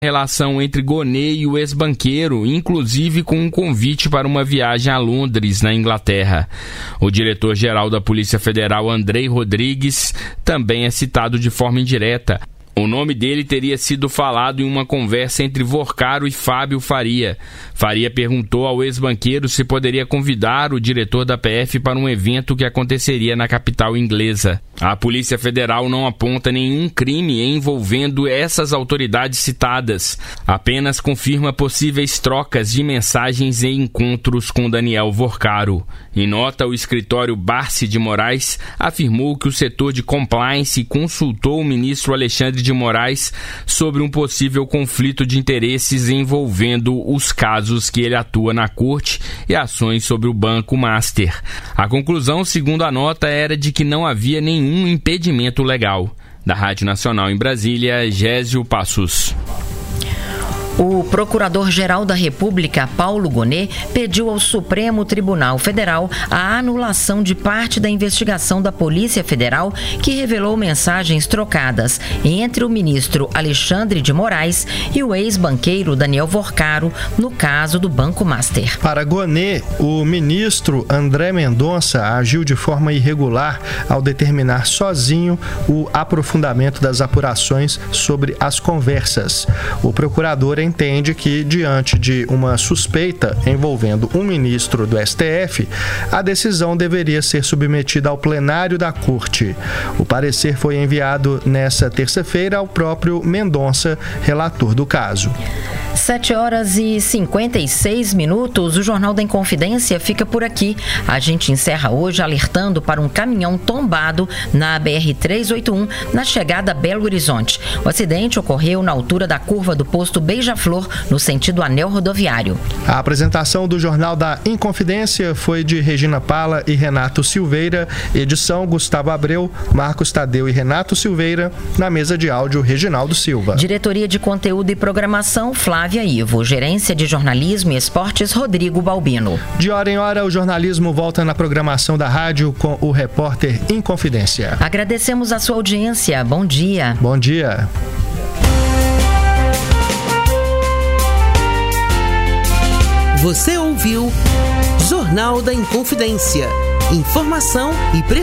relação entre Gonê e o ex-banqueiro, inclusive com um convite para uma viagem a Londres, na Inglaterra. O diretor-geral da Polícia Federal, Andrei Rodrigues, também é citado de forma indireta. O nome dele teria sido falado em uma conversa entre Vorcaro e Fábio Faria. Faria perguntou ao ex-banqueiro se poderia convidar o diretor da PF para um evento que aconteceria na capital inglesa. A Polícia Federal não aponta nenhum crime envolvendo essas autoridades citadas. Apenas confirma possíveis trocas de mensagens e encontros com Daniel Vorcaro. Em nota, o escritório Barsi de Moraes afirmou que o setor de compliance consultou o ministro Alexandre de Moraes sobre um possível conflito de interesses envolvendo os casos que ele atua na corte e ações sobre o Banco Master. A conclusão, segundo a nota, era de que não havia nenhum impedimento legal. Da Rádio Nacional em Brasília, Gésio Passos. O Procurador-Geral da República, Paulo Gonê, pediu ao Supremo Tribunal Federal a anulação de parte da investigação da Polícia Federal que revelou mensagens trocadas entre o ministro Alexandre de Moraes e o ex-banqueiro Daniel Vorcaro no caso do Banco Master. Para Gonê, o ministro André Mendonça agiu de forma irregular ao determinar sozinho o aprofundamento das apurações sobre as conversas. O procurador entende que, diante de uma suspeita envolvendo um ministro do STF, a decisão deveria ser submetida ao plenário da Corte. O parecer foi enviado nesta terça-feira ao próprio Mendonça, relator do caso. 7h56, o Jornal da Inconfidência fica por aqui. A gente encerra hoje alertando para um caminhão tombado na BR-381, na chegada a Belo Horizonte. O acidente ocorreu na altura da curva do posto Beija-Flor, no sentido anel rodoviário. A apresentação do Jornal da Inconfidência foi de Regina Pala e Renato Silveira, edição Gustavo Abreu, Marcos Tadeu e Renato Silveira, na mesa de áudio Reginaldo Silva. Diretoria de Conteúdo e Programação, Flávia Ivo. Gerência de Jornalismo e Esportes, Rodrigo Balbino. De hora em hora, o jornalismo volta na programação da rádio com o repórter Inconfidência. Agradecemos a sua audiência. Bom dia. Bom dia. Você ouviu Jornal da Inconfidência. Informação e